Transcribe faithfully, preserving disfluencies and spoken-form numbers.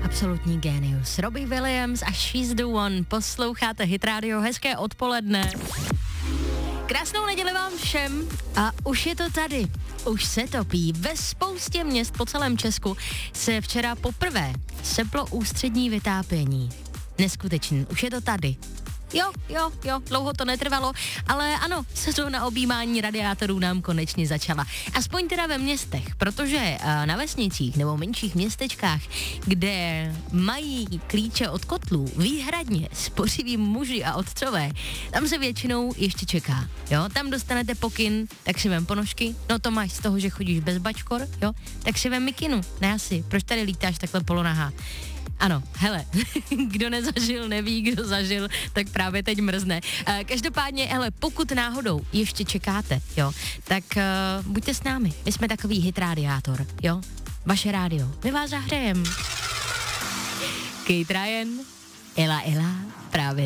absolutní génius. Robbie Williams a She's the One. Posloucháte Hit Radio, hezké odpoledne. Krásnou neděli vám všem a už je to tady. Už se topí. Ve spoustě měst po celém Česku se včera poprvé seplo ústřední vytápění. Neskutečný, už je to tady. Jo, jo, jo, dlouho to netrvalo, ale ano, sezóna objímání radiátorů nám konečně začala. Aspoň teda ve městech, protože na vesnicích nebo menších městečkách, kde mají klíče od kotlů výhradně spořiví muži a otcové, tam se většinou ještě čeká, jo, tam dostanete pokyn, tak si vem ponožky, no to máš z toho, že chodíš bez bačkor, jo, tak si vem mikinu, ne asi, proč tady lítáš takhle polonahá? Ano, hele, kdo nezažil, neví, kdo zažil, tak právě teď mrzne. Uh, každopádně, hele, pokud náhodou ještě čekáte, jo, tak uh, buďte s námi. My jsme takový hit radiátor, jo, vaše rádio. My vás zahřejem. Kate Ryan, Ela Ela, právě